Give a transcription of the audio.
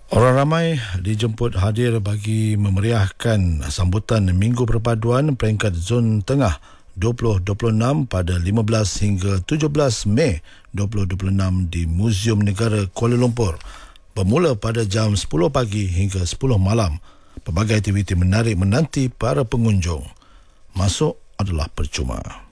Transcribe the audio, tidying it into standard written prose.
Orang ramai dijemput hadir bagi memeriahkan sambutan Minggu Perpaduan peringkat Zon Tengah 2026 pada 15 hingga 17 Mei 2026 di Muzium Negara Kuala Lumpur. Bermula pada jam 10 pagi hingga 10 malam. Pelbagai aktiviti menarik menanti para pengunjung. Masuk adalah percuma.